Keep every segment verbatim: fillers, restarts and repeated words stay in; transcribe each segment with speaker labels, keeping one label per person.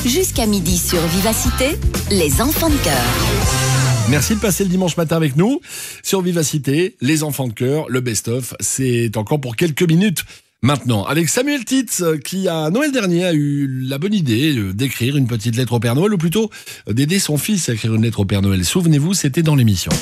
Speaker 1: Jusqu'à midi sur Vivacité, les enfants de cœur.
Speaker 2: Merci de passer le dimanche matin avec nous sur Vivacité, les enfants de cœur, le best-of. C'est encore pour quelques minutes maintenant. Avec Samuel Titz, qui à Noël dernier a eu la bonne idée d'écrire une petite lettre au Père Noël, ou plutôt d'aider son fils à écrire une lettre au Père Noël. Souvenez-vous, c'était dans l'émission.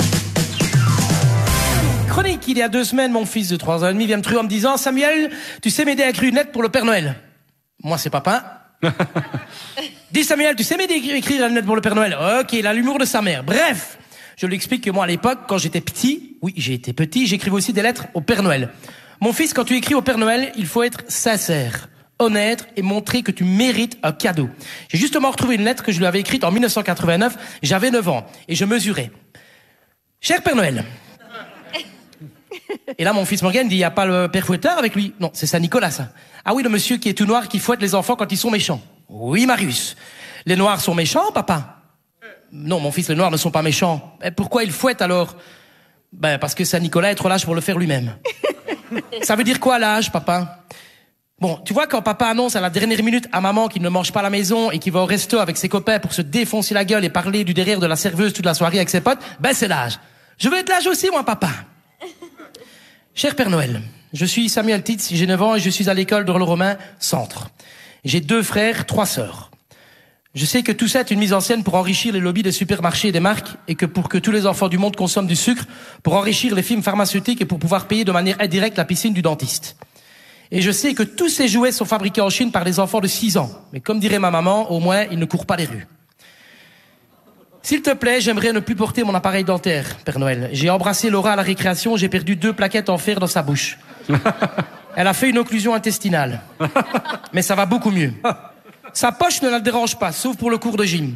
Speaker 3: Chronique, il y a deux semaines, mon fils de trois ans et demi vient me trouver en me disant « Samuel, tu sais m'aider à écrire une lettre pour le Père Noël ?» Moi, c'est papa. Dis Samuel, tu sais m'aider à écrire une lettre pour le Père Noël? Ok, il a l'humour de sa mère. Bref, je lui explique que moi, à l'époque, quand j'étais petit, oui, j'ai été petit, j'écrivais aussi des lettres au Père Noël. Mon fils, quand tu écris au Père Noël, il faut être sincère, honnête et montrer que tu mérites un cadeau. J'ai justement retrouvé une lettre que je lui avais écrite en mille neuf cent quatre-vingt-neuf. J'avais neuf ans et je mesurais. Cher Père Noël. Et là, mon fils Morgan dit, il n'y a pas le Père Fouettard avec lui? Non, c'est Saint-Nicolas, ça. Ah oui, le monsieur qui est tout noir, qui fouette les enfants quand ils sont méchants. Oui, Marius. Les noirs sont méchants, papa? Non, mon fils, les noirs ne sont pas méchants. Et pourquoi ils fouettent alors? Ben, parce que Saint-Nicolas est trop lâche pour le faire lui-même. Ça veut dire quoi, l'âge, papa? Bon, tu vois, quand papa annonce à la dernière minute à maman qu'il ne mange pas à la maison et qu'il va au resto avec ses copains pour se défoncer la gueule et parler du derrière de la serveuse toute la soirée avec ses potes, ben c'est l'âge. Je veux être l'âge aussi, moi, papa. Cher Père Noël, je suis Samuel Titz, j'ai neuf ans et je suis à l'école d'Orle-Romain Centre. J'ai deux frères, trois sœurs. Je sais que tout ça est une mise en scène pour enrichir les lobbies des supermarchés et des marques, et que pour que tous les enfants du monde consomment du sucre, pour enrichir les films pharmaceutiques et pour pouvoir payer de manière indirecte la piscine du dentiste. Et je sais que tous ces jouets sont fabriqués en Chine par des enfants de six ans. Mais comme dirait ma maman, au moins, ils ne courent pas les rues. S'il te plaît, j'aimerais ne plus porter mon appareil dentaire, Père Noël. J'ai embrassé Laura à la récréation, j'ai perdu deux plaquettes en fer dans sa bouche. Elle a fait une occlusion intestinale. Mais ça va beaucoup mieux. Sa poche ne la dérange pas, sauf pour le cours de gym.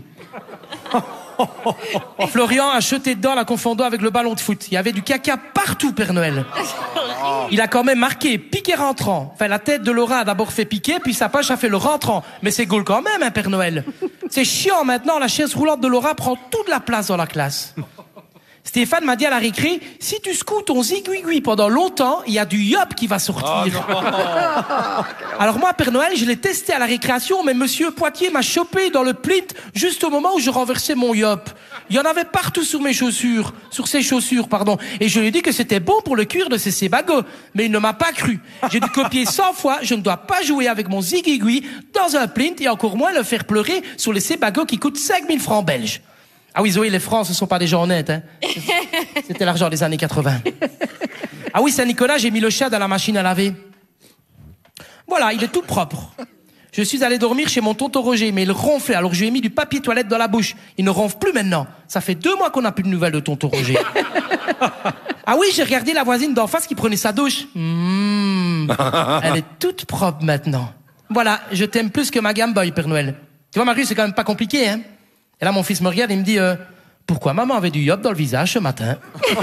Speaker 3: Florian a jeté dedans la confondant avec le ballon de foot. Il y avait du caca partout, Père Noël. Il a quand même marqué piqué rentrant. Enfin, la tête de Laura a d'abord fait piquer, puis sa poche a fait le rentrant. Mais c'est goal quand même, hein, Père Noël. C'est chiant maintenant, la chaise roulante de Laura prend toute la place dans la classe. Stéphane m'a dit à la récré, si tu secoues ton zigouigoui pendant longtemps, il y a du yop qui va sortir. Oh, alors moi, Père Noël, je l'ai testé à la récréation, mais Monsieur Poitier m'a chopé dans le plit juste au moment où je renversais mon yop. Il y en avait partout sur mes chaussures, sur ses chaussures, pardon. Et je lui ai dit que c'était bon pour le cuir de ses sébagots. Mais il ne m'a pas cru. J'ai dû copier cent fois, je ne dois pas jouer avec mon zigouigoui dans un plit et encore moins le faire pleurer sur les sébagots qui coûtent cinq mille francs belges. Ah oui, Zoé, les francs, ce sont pas des gens honnêtes, hein. C'était l'argent des années quatre-vingts. Ah oui, Saint-Nicolas, j'ai mis le chat dans la machine à laver. Voilà, il est tout propre. Je suis allé dormir chez mon tonton Roger, mais il ronflait, alors je lui ai mis du papier toilette dans la bouche. Il ne ronfle plus maintenant. Ça fait deux mois qu'on n'a plus de nouvelles de tonton Roger. Ah oui, j'ai regardé la voisine d'en face qui prenait sa douche. Mmh, elle est toute propre maintenant. Voilà, je t'aime plus que ma Game Boy, Père Noël. Tu vois, Marius, c'est quand même pas compliqué, hein. Et là, mon fils me regarde et me dit euh, « Pourquoi maman avait du yop dans le visage ce matin ?»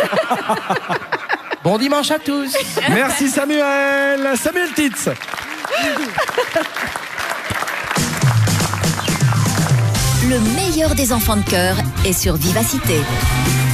Speaker 3: Bon dimanche à tous.
Speaker 2: Merci Samuel. Samuel Titz.
Speaker 1: Le meilleur des enfants de cœur est sur Vivacité.